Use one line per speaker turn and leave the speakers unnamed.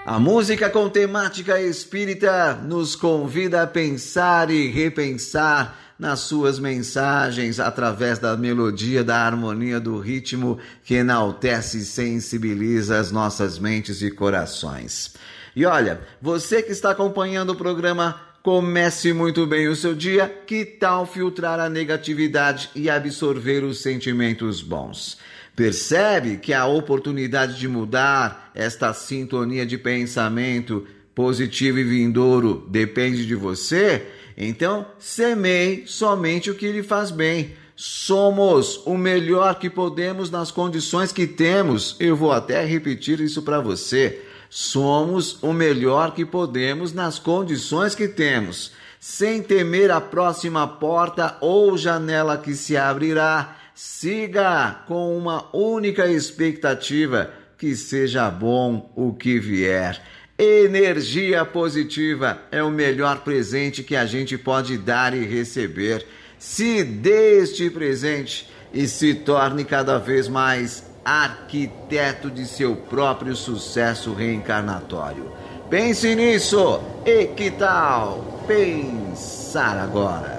A música com temática espírita nos convida a pensar e repensar nas suas mensagens através da melodia, da harmonia, do ritmo que enaltece e sensibiliza as nossas mentes e corações. E olha, você que está acompanhando o programa, comece muito bem o seu dia. Que tal filtrar a negatividade e absorver os sentimentos bons? Percebe que a oportunidade de mudar esta sintonia de pensamento positivo e vindouro depende de você? Então, semeie somente o que lhe faz bem. Somos o melhor que podemos nas condições que temos. Eu vou até repetir isso para você. Somos o melhor que podemos nas condições que temos. Sem temer a próxima porta ou janela que se abrirá, siga com uma única expectativa: que seja bom o que vier. Energia positiva é o melhor presente que a gente pode dar e receber. Se dê este presente e se torne cada vez mais arquiteto de seu próprio sucesso reencarnatório. Pense nisso. E que tal pensar agora?